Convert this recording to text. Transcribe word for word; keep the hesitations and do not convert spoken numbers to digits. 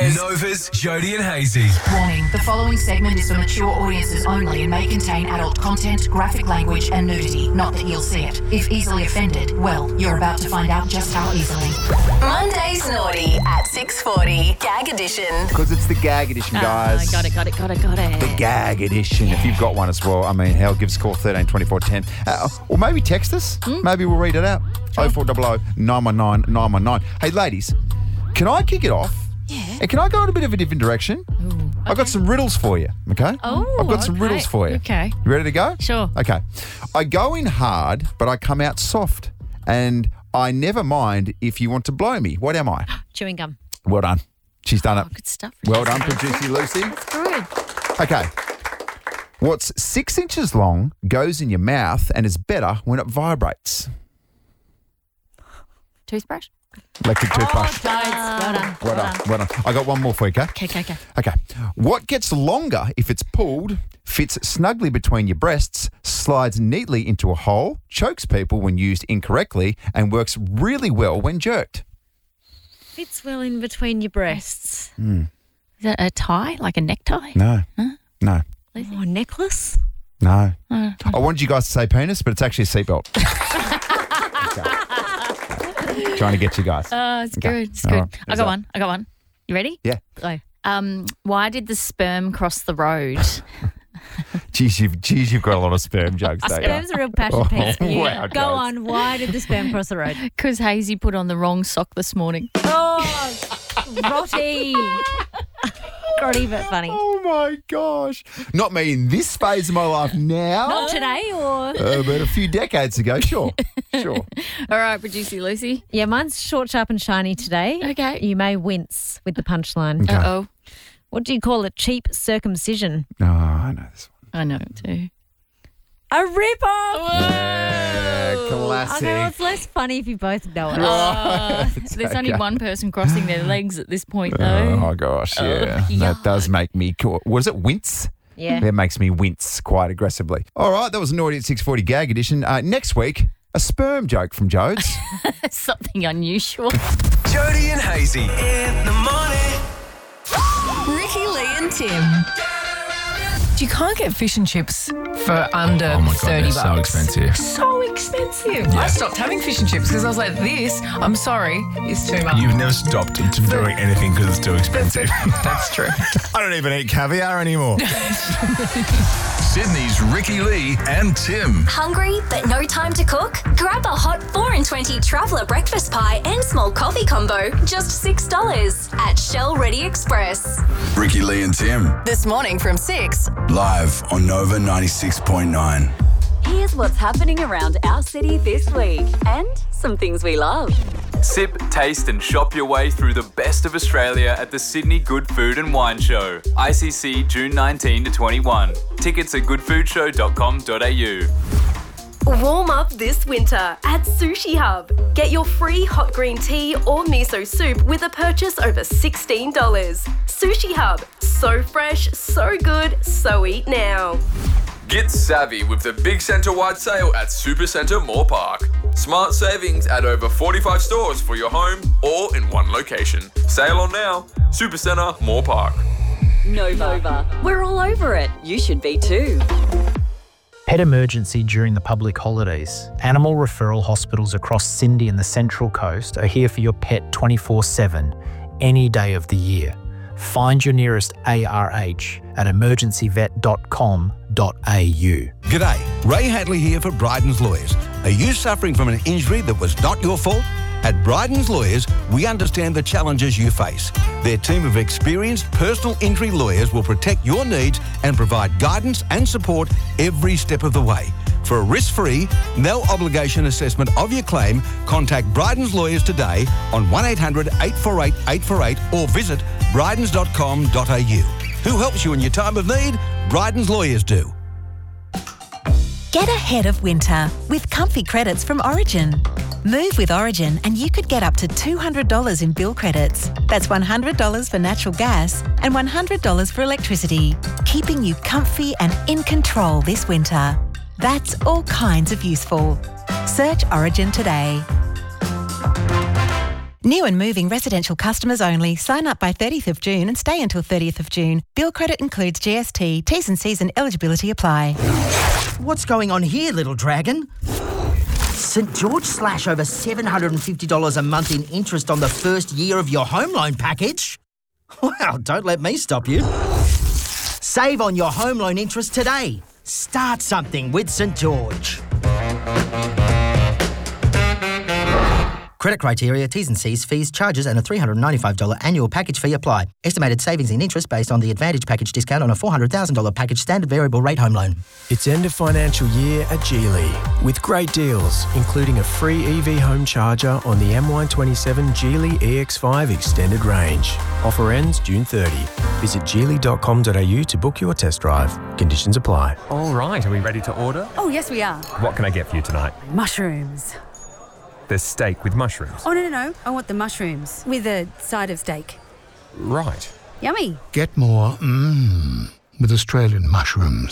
There's Nova's Jody and Hazy. Warning, the following segment is for mature audiences only and may contain adult content, graphic language and nudity. Not that you'll see it. If easily offended, well, you're about to find out just how easily. Monday's Naughty at six forty, Gag Edition. Because it's the Gag Edition, guys. Ah, got it, got it, got it, got it. The Gag Edition. If you've got one as well, I mean, hell, give us a call thirteen twenty-four ten. Uh, or maybe text us. Mm. Maybe we'll read it out. oh four hundred, nine one nine, nine one nine. Hey, ladies, can I kick it off? Yeah. And can I go in a bit of a different direction? Ooh, okay. I've got some riddles for you, okay? Oh, I've got some okay. riddles for you. Okay. You ready to go? Sure. Okay. I go in hard, but I come out soft. And I never mind if you want to blow me. What am I? Chewing gum. Well done. She's done Oh, it. good stuff. Well done, producer Lucy. That's good. Okay. What's six inches long, goes in your mouth, and is better when it vibrates? Toothbrush. Electric toothbrush. Oh, well done. Well done. Well done. I got one more for you, okay? Okay, okay, okay. Okay. What gets longer if it's pulled, fits snugly between your breasts, slides neatly into a hole, chokes people when used incorrectly, and works really well when jerked? Fits well in between your breasts. Mm. Is that a tie, like a necktie? No. Huh? No. Oh, a necklace? No. Uh, I wanted you guys to say penis, but it's actually a seatbelt. Okay. Trying to get you guys. Oh, it's Okay. good. It's All good. right. I Is got that- one. I got one. You ready? Yeah. Go. Um, why did the sperm cross the road? Geez, you've, geez, you've got a lot of sperm jokes, don't you? Sperm's a real passion Oh, piece for you. wow, Go guys. on. Why did the sperm cross the road? Because Hazy put on the wrong sock this morning. Oh, rotty. Grotty, but funny. Oh, my gosh. Not me in this phase of my life now. Not today, or... Uh, but a few decades ago, sure. Sure. All right, producer Lucy. Yeah, mine's short, sharp and shiny today. Okay. You may wince with the punchline. Okay. Uh-oh. What do you call a cheap circumcision? Oh, I know this one. I know it too. A rip-off! Yeah, classic. Okay, well, it's less funny if you both know it. Uh, there's only okay. one person crossing their legs at this point, Oh, though. my gosh, yeah. Oh, that does make me, co- what is it, wince? Yeah. That makes me wince quite aggressively. All right, that was Naughty at six forty Gag Edition. Uh, next week, a sperm joke from Jodes. Something unusual. Jody and Hazy. In the morning. Ricky, Lee and Tim. You can't get fish and chips for under Oh my God, thirty they're bucks. so expensive. So expensive. I stopped having fish and chips because I was like, this, I'm sorry, is too much. You've never stopped to doing anything because it's too expensive. That's true. I don't even eat caviar anymore. Sydney's Ricky Lee and Tim. Hungry but no time to cook? Grab a hot four and twenty traveller breakfast pie and small coffee combo, just six dollars at Shell Ready Express. Ricky, Lee and Tim. This morning from six. Live on Nova ninety-six point nine. Here's what's happening around our city this week and some things we love. Sip, taste and shop your way through the best of Australia at the Sydney Good Food and Wine Show. I C C June nineteenth to twenty-one. Tickets at good food show dot com dot a u. Warm up this winter at Sushi Hub. Get your free hot green tea or miso soup with a purchase over sixteen dollars. Sushi Hub. So fresh, so good, so eat now. Get savvy with the big centre-wide sale at Supercentre Moore Park. Smart savings at over forty-five stores for your home or in one location. Sale on now. Supercentre Moore Park. Nova. We're all over it. You should be too. Pet emergency during the public holidays. Animal referral hospitals across Cindy and the Central Coast are here for your pet twenty-four seven, any day of the year. Find your nearest A R H at emergency vet dot com dot a u. G'day, Ray Hadley here for Bryden's Lawyers. Are you suffering from an injury that was not your fault? At Bryden's Lawyers, we understand the challenges you face. Their team of experienced personal injury lawyers will protect your needs and provide guidance and support every step of the way. For a risk-free, no-obligation assessment of your claim, contact Bryden's Lawyers today on one eight hundred eight four eight eight four eight or visit brydens dot com dot a u. Who helps you in your time of need? Bryden's Lawyers do. Get ahead of winter with comfy credits from Origin. Move with Origin and you could get up to two hundred dollars in bill credits. That's one hundred dollars for natural gas and one hundred dollars for electricity, keeping you comfy and in control this winter. That's all kinds of useful. Search Origin today. New and moving residential customers only. Sign up by thirtieth of June and stay until thirtieth of June. Bill credit includes G S T. T's and C's and eligibility apply. What's going on here, little dragon? St George slash over seven hundred fifty dollars a month in interest on the first year of your home loan package? Wow, don't let me stop you. Save on your home loan interest today. Start something with St George. Credit criteria, T's and C's, fees, charges and a three hundred ninety-five dollars annual package fee apply. Estimated savings in interest based on the Advantage package discount on a four hundred thousand dollars package standard variable rate home loan. It's end of financial year at Geely with great deals, including a free E V home charger on the M Y twenty-seven Geely E X five extended range. Offer ends June thirtieth. Visit geely dot com dot a u to book your test drive. Conditions apply. All right, are we ready to order? Oh, yes, we are. What can I get for you tonight? Mushrooms. There's steak with mushrooms. Oh, no, no, no. I want the mushrooms with a side of steak. Right. Yummy. Get more mmm with Australian mushrooms.